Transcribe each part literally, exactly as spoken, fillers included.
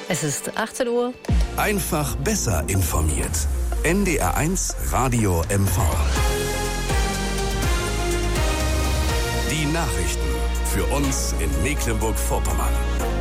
Es ist achtzehn Uhr. Einfach besser informiert. N D R eins Radio M V. Die Nachrichten für uns in Mecklenburg-Vorpommern.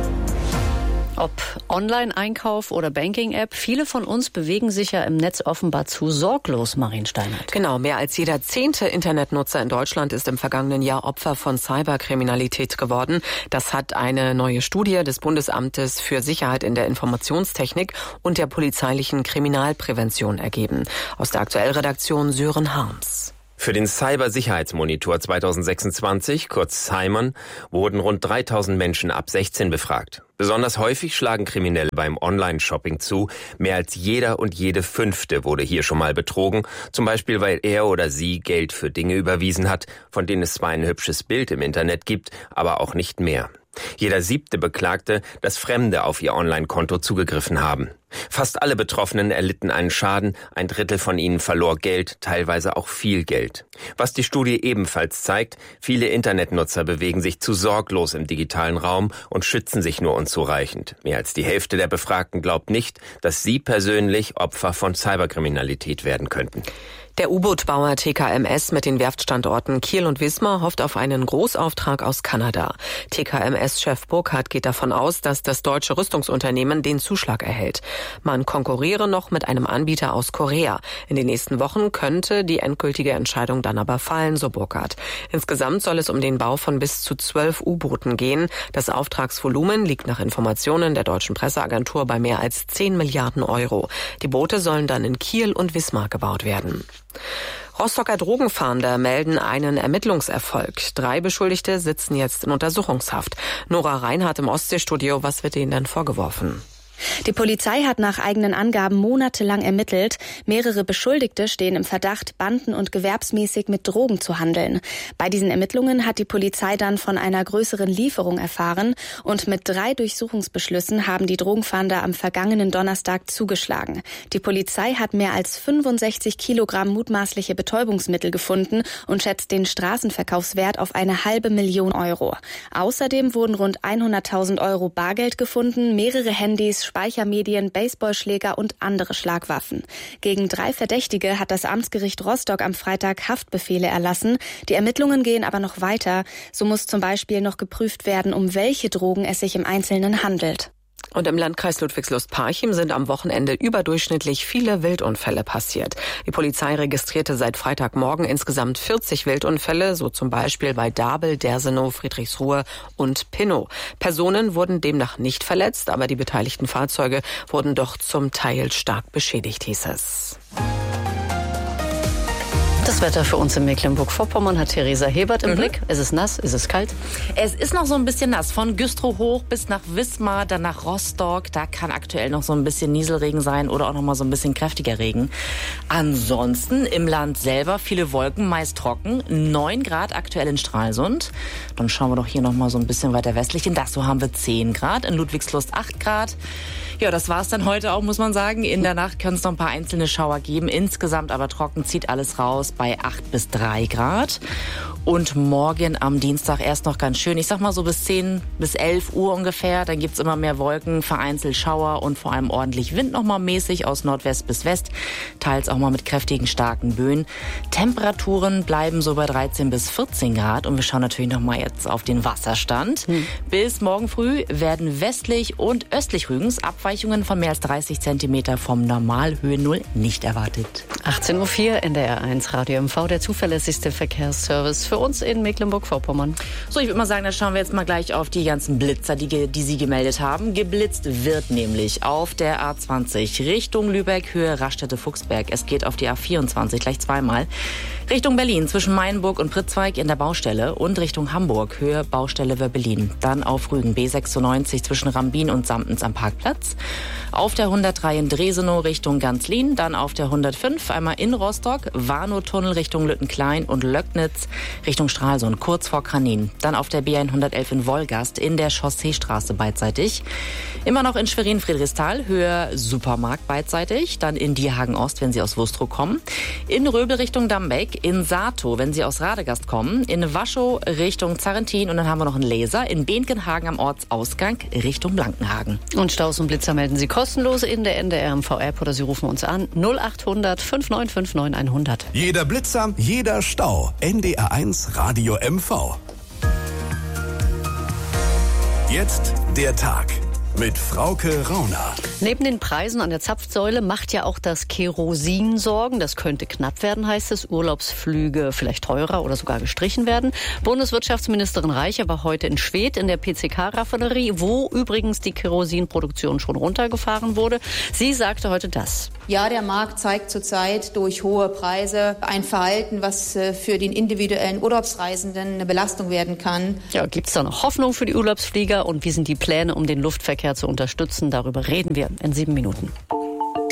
Ob Online-Einkauf oder Banking-App, viele von uns bewegen sich ja im Netz offenbar zu sorglos, Marien Steinert. Genau, mehr als jeder zehnte Internetnutzer in Deutschland ist im vergangenen Jahr Opfer von Cyberkriminalität geworden. Das hat eine neue Studie des Bundesamtes für Sicherheit in der Informationstechnik und der polizeilichen Kriminalprävention ergeben. Aus der Aktuellredaktion Sören Harms. Für den Cybersicherheitsmonitor zweitausendsechsundzwanzig, kurz Simon, wurden rund dreitausend Menschen ab sechzehn befragt. Besonders häufig schlagen Kriminelle beim Online-Shopping zu. Mehr als jeder und jede Fünfte wurde hier schon mal betrogen. Zum Beispiel, weil er oder sie Geld für Dinge überwiesen hat, von denen es zwar ein hübsches Bild im Internet gibt, aber auch nicht mehr. Jeder Siebte beklagte, dass Fremde auf ihr Online-Konto zugegriffen haben. Fast alle Betroffenen erlitten einen Schaden, ein Drittel von ihnen verlor Geld, teilweise auch viel Geld. Was die Studie ebenfalls zeigt, viele Internetnutzer bewegen sich zu sorglos im digitalen Raum und schützen sich nur unzureichend. Mehr als die Hälfte der Befragten glaubt nicht, dass sie persönlich Opfer von Cyberkriminalität werden könnten. Der U-Boot-Bauer T K M S mit den Werftstandorten Kiel und Wismar hofft auf einen Großauftrag aus Kanada. T K M S-Chef Burkhardt geht davon aus, dass das deutsche Rüstungsunternehmen den Zuschlag erhält. Man konkurriere noch mit einem Anbieter aus Korea. In den nächsten Wochen könnte die endgültige Entscheidung dann aber fallen, so Burkhardt. Insgesamt soll es um den Bau von bis zu zwölf U-Booten gehen. Das Auftragsvolumen liegt nach Informationen der deutschen Presseagentur bei mehr als zehn Milliarden Euro. Die Boote sollen dann in Kiel und Wismar gebaut werden. Rostocker Drogenfahnder melden einen Ermittlungserfolg. Drei Beschuldigte sitzen jetzt in Untersuchungshaft. Nora Reinhardt im Ostseestudio, was wird ihnen denn vorgeworfen? Die Polizei hat nach eigenen Angaben monatelang ermittelt. Mehrere Beschuldigte stehen im Verdacht, banden- und gewerbsmäßig mit Drogen zu handeln. Bei diesen Ermittlungen hat die Polizei dann von einer größeren Lieferung erfahren und mit drei Durchsuchungsbeschlüssen haben die Drogenfahnder am vergangenen Donnerstag zugeschlagen. Die Polizei hat mehr als fünfundsechzig Kilogramm mutmaßliche Betäubungsmittel gefunden und schätzt den Straßenverkaufswert auf eine halbe Million Euro. Außerdem wurden rund hunderttausend Euro Bargeld gefunden, mehrere Handys, Speichermedien, Baseballschläger und andere Schlagwaffen. Gegen drei Verdächtige hat das Amtsgericht Rostock am Freitag Haftbefehle erlassen. Die Ermittlungen gehen aber noch weiter. So muss zum Beispiel noch geprüft werden, um welche Drogen es sich im Einzelnen handelt. Und im Landkreis Ludwigslust-Parchim sind am Wochenende überdurchschnittlich viele Wildunfälle passiert. Die Polizei registrierte seit Freitagmorgen insgesamt vierzig Wildunfälle, so zum Beispiel bei Dabel, Dersenow, Friedrichsruhe und Pinnow. Personen wurden demnach nicht verletzt, aber die beteiligten Fahrzeuge wurden doch zum Teil stark beschädigt, hieß es. Das Wetter für uns in Mecklenburg-Vorpommern hat Theresa Hebert im mhm. Blick. Ist es nass? Ist es kalt? Es ist noch so ein bisschen nass. Von Güstrow hoch bis nach Wismar, dann nach Rostock. Da kann aktuell noch so ein bisschen Nieselregen sein oder auch noch mal so ein bisschen kräftiger Regen. Ansonsten im Land selber viele Wolken, meist trocken. neun Grad aktuell in Stralsund. Dann schauen wir doch hier noch mal so ein bisschen weiter westlich. In Dachau haben wir zehn Grad. In Ludwigslust acht Grad. Ja, das war's dann heute auch, muss man sagen. In der Nacht können es noch ein paar einzelne Schauer geben. Insgesamt aber trocken, zieht alles raus bei acht bis drei Grad. Und morgen am Dienstag erst noch ganz schön. Ich sag mal so bis zehn bis elf Uhr ungefähr. Dann gibt's immer mehr Wolken, vereinzelt Schauer und vor allem ordentlich Wind noch mal mäßig aus Nordwest bis West. Teils auch mal mit kräftigen, starken Böen. Temperaturen bleiben so bei dreizehn bis vierzehn Grad. Und wir schauen natürlich noch mal jetzt auf den Wasserstand. Hm. Bis morgen früh werden westlich und östlich Rügens Abweichungen von mehr als dreißig Zentimeter vom Normalhöhe Null nicht erwartet. achtzehn Uhr vier, N D R eins Radio M V, der zuverlässigste Verkehrsservice für uns in Mecklenburg-Vorpommern. So, ich würde mal sagen, da schauen wir jetzt mal gleich auf die ganzen Blitzer, die, die Sie gemeldet haben. Geblitzt wird nämlich auf der A zwanzig Richtung Lübeck, Höhe Raststätte-Fuchsberg. Es geht auf die A vierundzwanzig gleich zweimal. Richtung Berlin zwischen Mainburg und Pritzweig in der Baustelle und Richtung Hamburg, Höhe Baustelle Wöbbelin. Dann auf Rügen B sechsundneunzig zwischen Rambin und Samtens am Parkplatz. Auf der hundertdrei in Dresenow Richtung Ganzlin, dann auf der hundertfünf einmal in Rostock, Warnow-Tunnel Richtung Lüttenklein und Löcknitz Richtung Stralsund, kurz vor Kranin. Dann auf der B hundertelf in Wolgast in der Chausseestraße beidseitig. Immer noch in Schwerin-Friedrichsthal, Höhe Supermarkt beidseitig. Dann in Dierhagen-Ost, wenn Sie aus Wustrow kommen. In Röbel Richtung Dambeck, in Sato, wenn Sie aus Radegast kommen. In Waschow Richtung Zarrentin und dann haben wir noch einen Laser in Behnkenhagen am Ortsausgang Richtung Blankenhagen. Und Staus und Blitzer melden Sie kostenlos in der N D R M V-App oder Sie rufen uns an null achthundert fünf neun fünf neun hundert. Jeder Blitzer, jeder Stau. N D R eins Radio M V. Jetzt der Tag mit Frauke Rauner. Neben den Preisen an der Zapfsäule macht ja auch das Kerosin Sorgen. Das könnte knapp werden, heißt es. Urlaubsflüge vielleicht teurer oder sogar gestrichen werden. Bundeswirtschaftsministerin Reiche war heute in Schwedt in der P C K-Raffinerie, wo übrigens die Kerosinproduktion schon runtergefahren wurde. Sie sagte heute das. Ja, der Markt zeigt zurzeit durch hohe Preise ein Verhalten, was für den individuellen Urlaubsreisenden eine Belastung werden kann. Ja, gibt's da noch Hoffnung für die Urlaubsflieger und wie sind die Pläne, um den Luftverkehr zu unterstützen? Darüber reden wir in sieben Minuten.